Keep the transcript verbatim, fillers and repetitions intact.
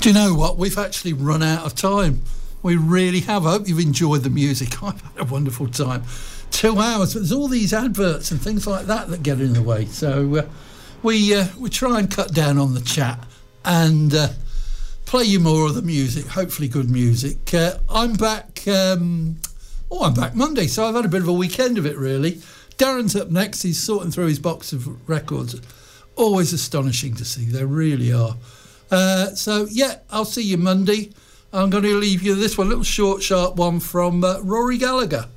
Do you know what? We've actually run out of time. We really have. I hope you've enjoyed the music. I've had a wonderful time. Two hours, but there's all these adverts and things like that that get in the way. So uh, we uh, we try and cut down on the chat and uh, play you more of the music, hopefully good music. Uh, I'm back, um, oh, I'm back Monday, so I've had a bit of a weekend of it, really. Darren's up next. He's sorting through his box of records. Always astonishing to see. They really are. Uh, so, yeah, I'll see you Monday. I'm going to leave you this one, a little short, sharp one from uh, Rory Gallagher.